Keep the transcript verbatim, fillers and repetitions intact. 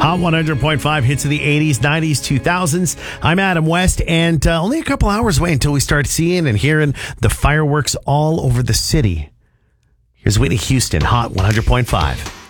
Hot one hundred point five hits of the eighties, nineties, two thousands. I'm Adam West, and uh, only a couple hours away until we start seeing and hearing the fireworks all over the city. Here's Whitney Houston, Hot one hundred point five.